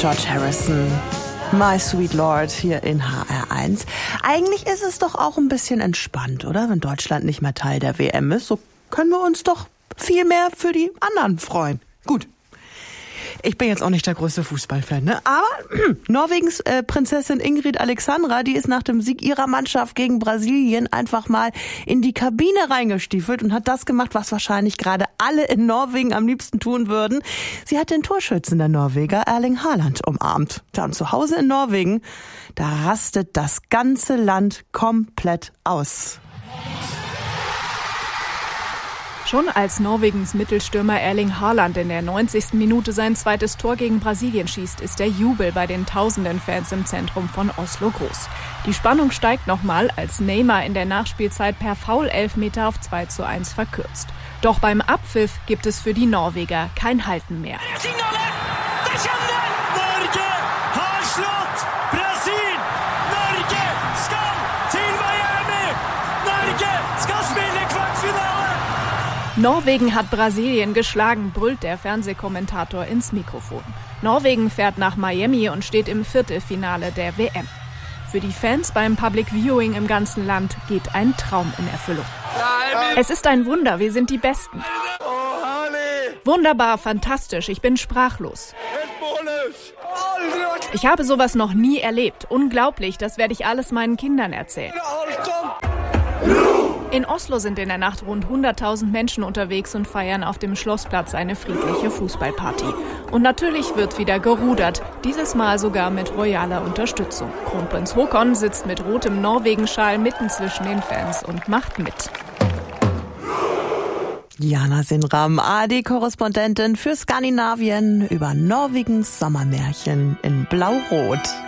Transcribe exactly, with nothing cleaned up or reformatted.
George Harrison. My Sweet Lord hier in H R eins. Eigentlich ist es doch auch ein bisschen entspannt, oder? Wenn Deutschland nicht mehr Teil der W M ist, so können wir uns doch viel mehr für die anderen freuen. Gut. Ich bin jetzt auch nicht der größte Fußballfan, ne? Aber Norwegens äh, Prinzessin Ingrid Alexandra, die ist nach dem Sieg ihrer Mannschaft gegen Brasilien einfach mal in die Kabine reingestiefelt und hat das gemacht, was wahrscheinlich gerade alle in Norwegen am liebsten tun würden. Sie hat den Torschützen der Norweger Erling Haaland umarmt. Ja, und zu Hause in Norwegen, da rastet das ganze Land komplett aus. Schon als Norwegens Mittelstürmer Erling Haaland in der neunzigsten Minute sein zweites Tor gegen Brasilien schießt, ist der Jubel bei den tausenden Fans im Zentrum von Oslo groß. Die Spannung steigt nochmal, als Neymar in der Nachspielzeit per Foul-Elfmeter auf zwei zu eins verkürzt. Doch beim Abpfiff gibt es für die Norweger kein Halten mehr. Norwegen hat Brasilien geschlagen, brüllt der Fernsehkommentator ins Mikrofon. Norwegen fährt nach Miami und steht im Viertelfinale der W M. Für die Fans beim Public Viewing im ganzen Land geht ein Traum in Erfüllung. Es ist ein Wunder, wir sind die Besten. Wunderbar, fantastisch, ich bin sprachlos. Ich habe sowas noch nie erlebt. Unglaublich, das werde ich alles meinen Kindern erzählen. In Oslo sind in der Nacht rund hunderttausend Menschen unterwegs und feiern auf dem Schlossplatz eine friedliche Fußballparty. Und natürlich wird wieder gerudert, dieses Mal sogar mit royaler Unterstützung. Kronprinz Haakon sitzt mit rotem Norwegenschal mitten zwischen den Fans und macht mit. Jana Sinram, A R D-Korrespondentin für Skandinavien über Norwegens Sommermärchen in Blau-Rot.